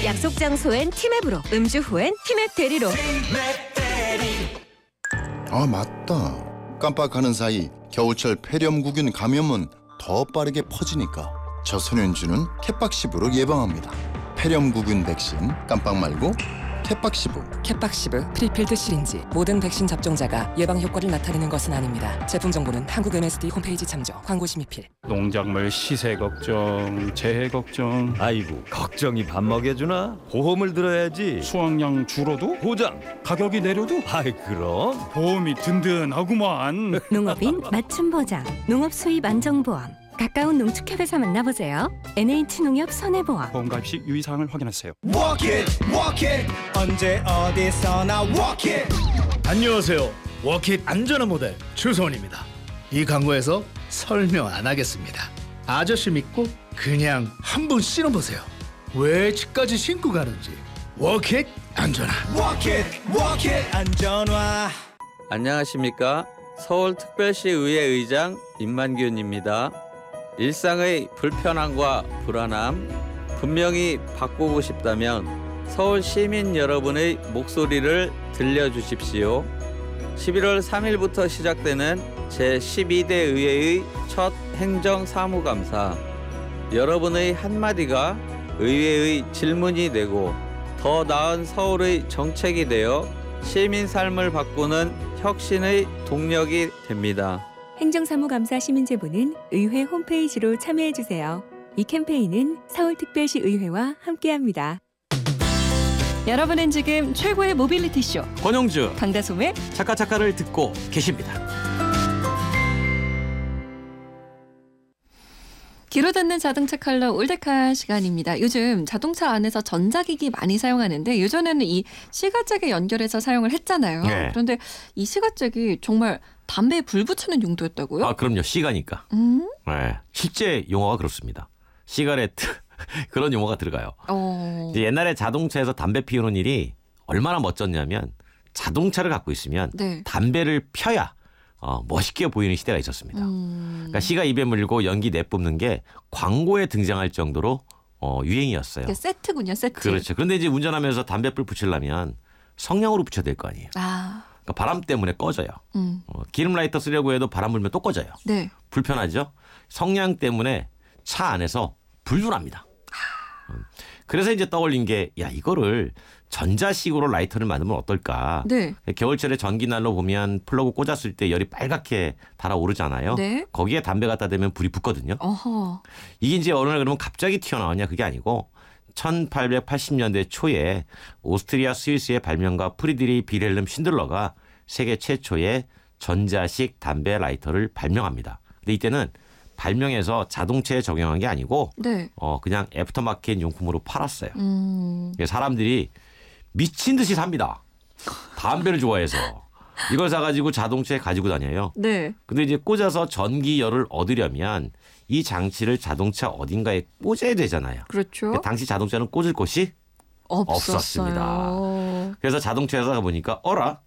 약속 장소엔 티맵으로, 음주 후엔 티맵 대리로. 아 맞다. 깜빡하는 사이 겨울철 폐렴구균 감염은 더 빠르게 퍼지니까 저소년주는 캣박시브로 예방합니다. 폐렴구균 백신 깜빡 말고 캣박시브. 캣박시브 프리필드 시린지 모든 백신 접종자가 예방 효과를 나타내는 것은 아닙니다. 제품 정보는 한국 MSD 홈페이지 참조. 광고 심의필. 농작물 시세 걱정, 재해 걱정. 아이고 걱정이 밥 먹여주나? 보험을 들어야지. 수확량 줄어도? 보장. 가격이 내려도? 아이 그럼. 보험이 든든하구만. 농업인 맞춤 보장, 농업 수입 안정보험. 가까운 농축협에서 만나보세요. NH농협 손해보험. 보험가입 시 유의사항을 확인하세요. Walk it, walk it. 언제 어디서나 walk it. 안녕하세요. 워킷 안전한 모델 주소원입니다. 이 광고에서 설명 안 하겠습니다. 아저씨 믿고 그냥 한번 신어보세요. 왜 집까지 신고 가는지. 워킷 안전한. Walk it, walk it. 안전화. 안녕하십니까? 서울특별시 의회 의장 임만균입니다. 일상의 불편함과 불안함 분명히 바꾸고 싶다면 서울 시민 여러분의 목소리를 들려주십시오. 11월 3일부터 시작되는 제12대 의회의 첫 행정사무감사. 여러분의 한마디가 의회의 질문이 되고 더 나은 서울의 정책이 되어 시민 삶을 바꾸는 혁신의 동력이 됩니다. 행정사무감사 시민제보는 의회 홈페이지로 참여해주세요. 이 캠페인은 서울특별시 의회와 함께합니다. 여러분은 지금 최고의 모빌리티 쇼 권영주 강다솜의 차카차카를 듣고 계십니다. 귀로 듣는 자동차 칼럼 올데카 시간입니다. 요즘 자동차 안에서 전자기기 많이 사용하는데 예전에는 이 시가잭에 연결해서 사용을 했잖아요. 네. 그런데 이 시가잭이 정말 담배에 불 붙이는 용도였다고요? 아 그럼요. 시가니까. 네. 실제 용어가 그렇습니다. 시가레트 그런 용어가 들어가요. 이제 옛날에 자동차에서 담배 피우는 일이 얼마나 멋졌냐면 자동차를 갖고 있으면 네. 담배를 펴야 멋있게 보이는 시대가 있었습니다. 그러니까 시가 입에 물고 연기 내뿜는 게 광고에 등장할 정도로 유행이었어요. 세트군요, 세트. 그렇죠. 그런데 이제 운전하면서 담배불 붙이려면 성냥으로 붙여야 될 거 아니에요. 그러니까 바람 때문에 꺼져요. 기름 라이터 쓰려고 해도 바람 불면 또 꺼져요. 네. 불편하죠. 성냥 때문에 차 안에서 불도 납니다. 그래서 이제 떠올린 게 야 이거를 전자식으로 라이터를 만들면 어떨까. 네. 겨울철에 전기난로 보면 플러그 꽂았을 때 열이 빨갛게 달아오르잖아요. 네. 거기에 담배 갖다 대면 불이 붙거든요. 어허. 이게 이제 어느 날 그러면 갑자기 튀어나왔냐 그게 아니고 1880년대 초에 오스트리아 스위스의 발명가 프리드리 빌헬름 신들러가 세계 최초의 전자식 담배 라이터를 발명합니다. 근데 이때는 발명해서 자동차에 적용한 게 아니고 네. 그냥 애프터마켓 용품으로 팔았어요. 사람들이 미친 듯이 삽니다. 담배를 좋아해서. 이걸 사가지고 자동차에 가지고 다녀요. 네. 근데 이제 꽂아서 전기열을 얻으려면 이 장치를 자동차 어딘가에 꽂아야 되잖아요. 그렇죠. 당시 자동차는 꽂을 곳이 없었습니다. 그래서 자동차 회사가 보니까 어라?